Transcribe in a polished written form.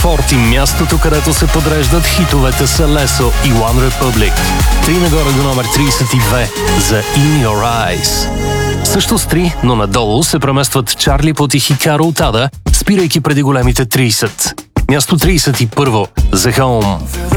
40, мястото, където се подреждат хитовете са Лесо и One Republic. 3 нагоре до номер 32 за In Your Eyes. Също с 3, но надолу се преместват Чарли Пут и Хикаро Утада, спирайки преди големите 30. Място 31 за Home.